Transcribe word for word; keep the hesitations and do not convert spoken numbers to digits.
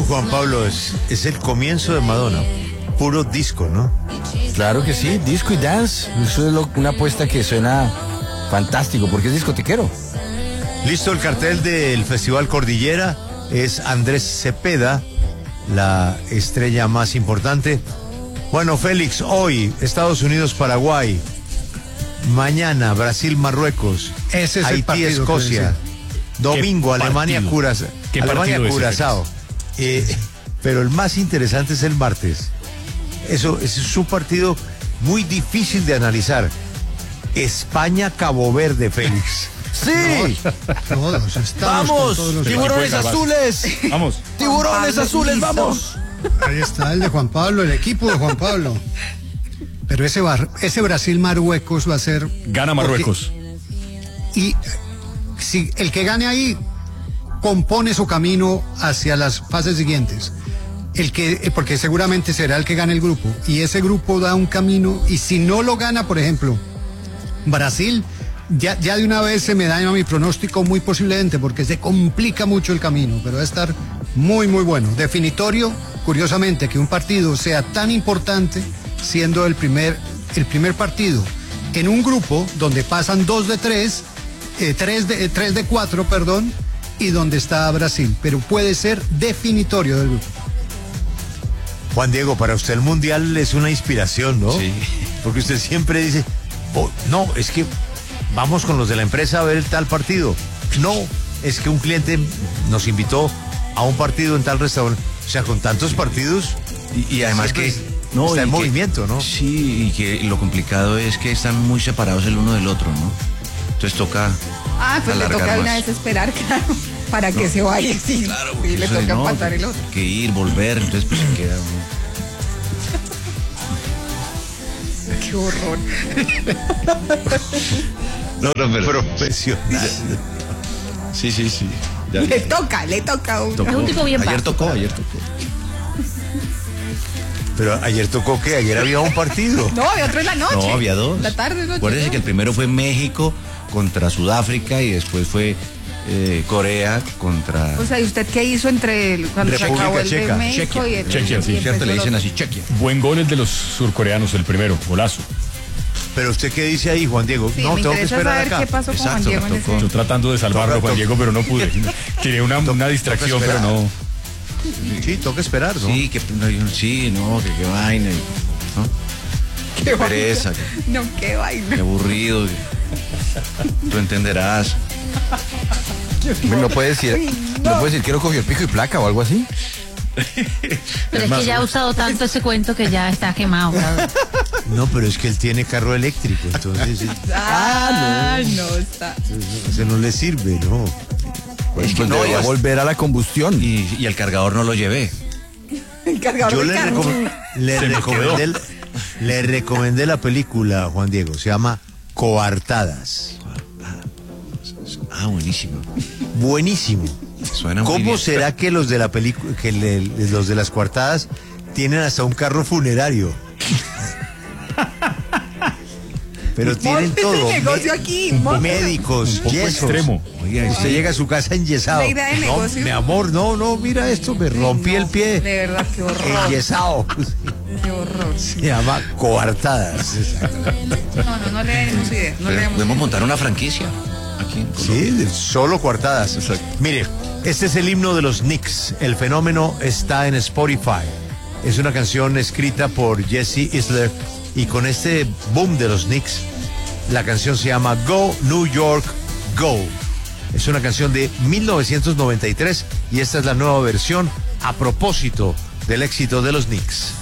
Juan Pablo, es, es el comienzo de Madonna. Puro disco, ¿no? Claro que sí, disco y dance. Eso es lo, una apuesta que suena fantástico, porque es discotequero. Listo, el cartel del Festival Cordillera es Andrés Cepeda, la estrella más importante. Bueno, Félix, hoy Estados Unidos, Paraguay. Mañana Brasil, Marruecos. Ese es Haití, el partido, Escocia. Domingo, Alemania, Curazao. Alemania, Curazao. Eh, pero el más interesante es el martes. Eso, ese es un partido muy difícil de analizar. España, Cabo Verde, Félix. ¡Sí! Todos estamos ¡Vamos! con todos los... ¡Tiburones azules! Vamos. ¡Tiburones azules, vamos! Ahí está el de Juan Pablo, el equipo de Juan Pablo. Pero ese, bar, ese Brasil-Marruecos va a ser... Gana Marruecos. Porque, y si el que gane ahí compone su camino hacia las fases siguientes. El que, porque seguramente será el que gane el grupo. Y ese grupo da un camino. Y si no lo gana, por ejemplo, Brasil, ya, ya de una vez se me daña mi pronóstico muy posiblemente, porque se complica mucho el camino. Pero va a estar muy, muy bueno. Definitorio, curiosamente, que un partido sea tan importante, siendo el primer, el primer partido en un grupo donde pasan dos de tres, eh, tres, de, eh, tres de cuatro, perdón, y donde está Brasil. Pero puede ser definitorio del grupo. Juan Diego, para usted el Mundial es una inspiración, ¿no? Sí. Porque usted siempre dice, oh, no, es que vamos con los de la empresa a ver el tal partido. No, es que un cliente nos invitó a un partido en tal restaurante. O sea, con tantos partidos... Y, y además que... No, está en que, movimiento, ¿no? Sí, y que lo complicado es que están muy separados el uno del otro, ¿no? Entonces toca... Ah, pues le toca una vez esperar, claro, para que no. se vaya, sí. Claro, sí, le toca no, aguantar el otro. Que ir, volver, entonces pues se queda uno. Qué horror. No, no, pero... Profesional. Sí, sí, sí. Ya, le ya. toca, le toca un... Tocó. Es un tipo bien Ayer básico, tocó, ayer tocó. Pero ayer tocó que ayer había un partido. No, había otro en la noche. No, había dos. La tarde, noche. Acuérdense que el primero fue México contra Sudáfrica y después fue eh, Corea contra... O sea, ¿y usted qué hizo entre el, cuando República se acabó el Checa. de México Chequia. y el... Chequia, y sí, empezó ¿Cierto? Le el dicen otro? así, Chequia. Buen gol el de los surcoreanos, el primero, golazo. Pero usted qué dice ahí, Juan Diego. Sí, no, me tengo que interesa esperar saber acá. qué pasó con Exacto, Juan Diego me en tocó. Yo ese... tratando de salvarlo, Juan Diego, pero no pude. Quería una, una distracción, pero no. Sí, toca esperar, ¿no? Sí, que, no, sí, no, que qué vaina. ¿No? Qué Qué vaina. pereza, qué, No, qué vaina. qué aburrido. Tú entenderás. No puede decir, no puede decir que no cogió el pico y placa o algo así. Pero es que ya ha usado tanto ese cuento que ya está quemado. ¿Verdad? No, pero es que él tiene carro eléctrico, entonces... Ah, no. no está. Ese no le sirve, ¿no? Pues, que pues no, debería es- volver a la combustión. Y, y el cargador no lo llevé. El cargador Yo del le, carro. recom- le Se me recomendé, quedó. le recomendé la película, Juan Diego, se llama Coartadas. Ah, buenísimo. Buenísimo. Suena muy ¿Cómo bien. será que los de la película, que le- los de las coartadas tienen hasta un carro funerario? Pero tienen Monte todo. ese negocio Me- aquí, monte. Médicos, Un poco yesos. extremo. Oiga, Usted sí. llega a su casa enyesado. La idea de No, negocio. mi amor, no, no, mira esto, me rompí No, el pie. De verdad, qué horror. Enyesado. Qué horror. Se llama Coartadas. No, no, no le demos idea. No le demos Podemos montar una franquicia aquí en Colombia. Sí, de- solo coartadas. Mire, este es el himno de los Knicks. El fenómeno está en Spotify. Es una canción escrita por Jesse Isler y con este boom de los Knicks, la canción se llama Go New York Go. Es una canción de mil novecientos noventa y tres y esta es la nueva versión a propósito del éxito de los Knicks.